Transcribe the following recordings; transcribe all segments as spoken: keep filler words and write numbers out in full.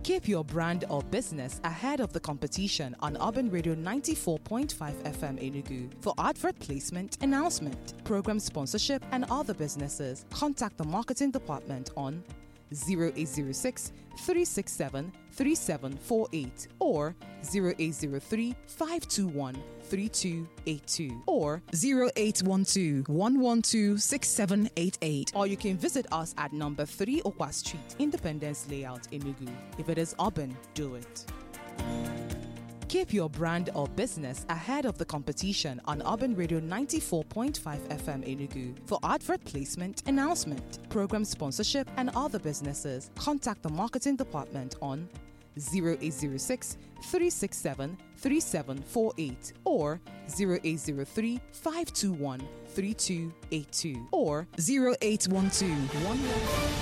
Keep your brand or business ahead of the competition on Urban Radio ninety-four point five F M Enugu. For advert placement, announcement, program sponsorship, and other businesses, contact the marketing department on zero eight zero six, three six seven, three seven four eight or zero eight zero three, five two one, three two eight two or zero eight one two, one one two, six seven eight eight. Or you can visit us at number three Okwa Street, Independence Layout, Enugu. If it is urban, do it. Keep your brand or business ahead of the competition on Urban Radio ninety-four point five F M Enugu. For advert placement, announcement, program sponsorship, and other businesses, contact the marketing department on zero eight zero six, three six seven, three seven four eight or zero eight zero three, five two one, three two eight two or zero eight one two, one one.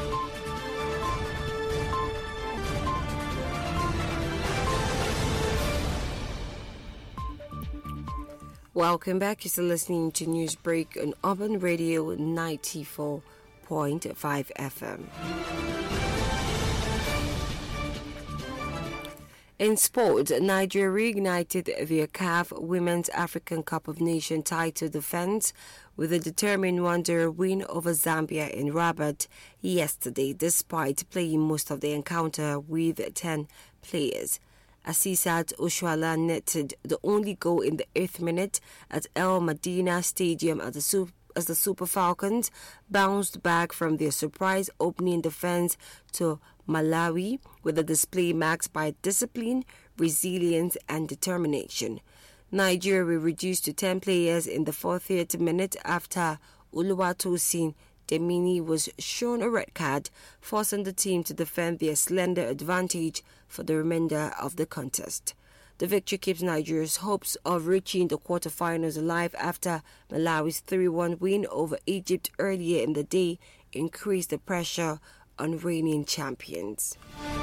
Welcome back. You're still listening to Newsbreak on Urban Radio ninety-four point five F M. In sport, Nigeria reignited their C A F Women's African Cup of Nations title defense with a determined Wanderer win over Zambia in Rabat yesterday, despite playing most of the encounter with ten players. Asisat Oshuala netted the only goal in the eighth minute at El Medina Stadium as the, Super, as the Super Falcons bounced back from their surprise opening defense to Malawi with a display marked by discipline, resilience and determination. Nigeria reduced to ten players in the fortieth minute after Oluwatosin Demini was shown a red card, forcing the team to defend their slender advantage for the remainder of the contest. The victory keeps Nigeria's hopes of reaching the quarterfinals alive after Malawi's three one win over Egypt earlier in the day increased the pressure on reigning champions.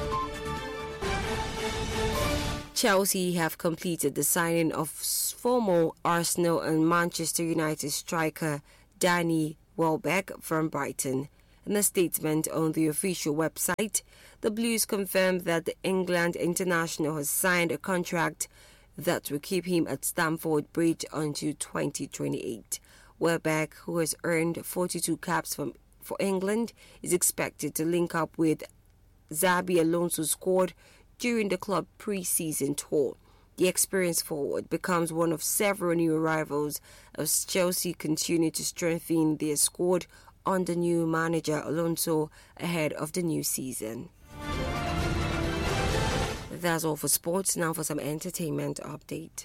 Chelsea have completed the signing of former Arsenal and Manchester United striker Danny Welbeck from Brighton. In a statement on the official website, the Blues confirmed that the England international has signed a contract that will keep him at Stamford Bridge until twenty twenty-eight. Welbeck, who has earned forty-two caps from, for England, is expected to link up with Xabi Alonso's squad during the club pre-season tour. The experienced forward becomes one of several new arrivals as Chelsea continue to strengthen their squad under new manager Alonso ahead of the new season. That's all for sports. Now for some entertainment update.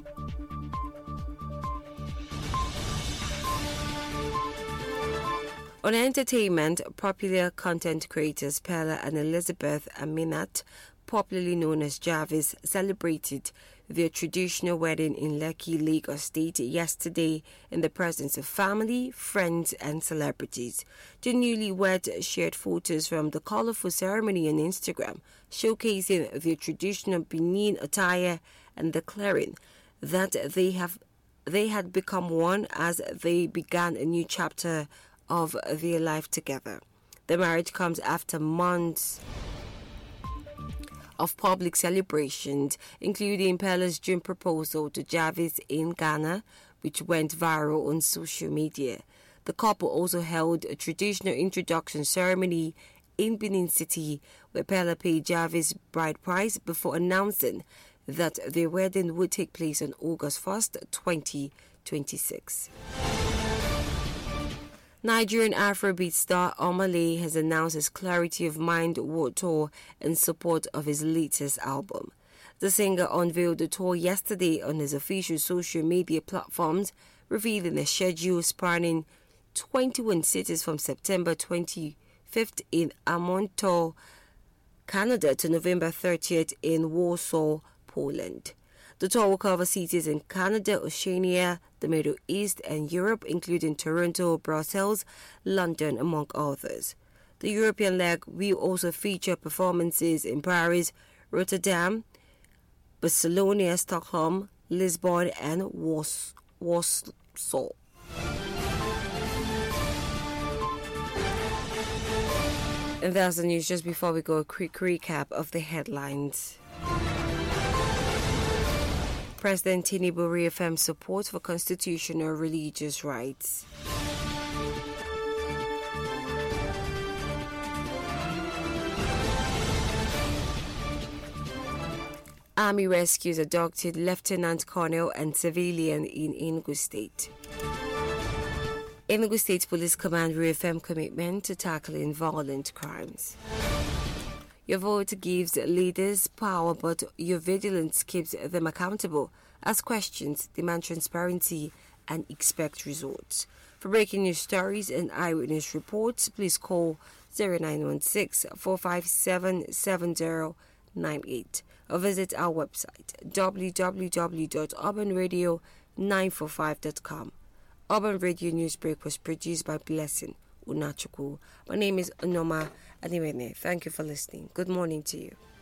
On entertainment, popular content creators Pella and Elizabeth Aminat, popularly known as Jarvis, celebrated their traditional wedding in Lekki, Lagos State yesterday in the presence of family, friends and celebrities. The newlyweds shared photos from the colourful ceremony on Instagram, showcasing their traditional Benin attire and declaring that they have they had become one as they began a new chapter of their life together. The marriage comes after months of public celebrations, including Pella's June proposal to Jarvis in Ghana, which went viral on social media. The couple also held a traditional introduction ceremony in Benin City, where Pella paid Jarvis bride price before announcing that their wedding would take place on August first, twenty twenty-six. Nigerian Afrobeat star Omah Lay has announced his Clarity of Mind World Tour in support of his latest album. The singer unveiled the tour yesterday on his official social media platforms, revealing a schedule spanning twenty-one cities from September twenty-fifth in Edmonton, Canada to November thirtieth in Warsaw, Poland. The tour will cover cities in Canada, Oceania, the Middle East and Europe, including Toronto, Brussels, London, among others. The European leg will also feature performances in Paris, Rotterdam, Barcelona, Stockholm, Lisbon and Warsaw. And that's the news. Just before we go, a quick recap of the headlines. President Tinubu reaffirms support for constitutional religious rights. Army rescues abducted Lieutenant Colonel and civilian in Enugu State. Enugu State Police Command reaffirmed commitment to tackling violent crimes. Your vote gives leaders power, but your vigilance keeps them accountable. Ask questions, demand transparency, and expect results. For breaking news stories and eyewitness reports, please call zero nine one six, four five seven, seven zero nine eight or visit our website w w w dot urban radio nine four five dot com. Urban Radio Newsbreak was produced by Blessing Unachuku. My name is Onoma Adiwene. Thank you for listening. Good morning to you.